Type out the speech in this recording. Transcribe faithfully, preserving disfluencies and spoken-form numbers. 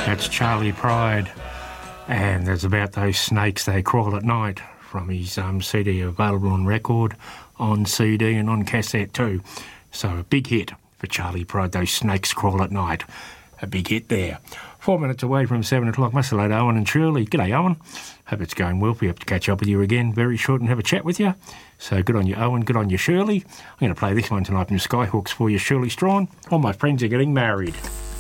That's Charlie Pride, and there's about those snakes they crawl at night from his um, C D available on record, on C D and on cassette too. So a big hit for Charlie Pride, those snakes crawl at night. A big hit there. Four minutes away from seven o'clock. Must have Owen and Shirley. G'day, Owen. Hope it's going well. We have to catch up with you again very short and have a chat with you. So good on you, Owen. Good on you, Shirley. I'm going to play this one tonight from Skyhawks for you, Shirley Strawn. All my friends are getting married.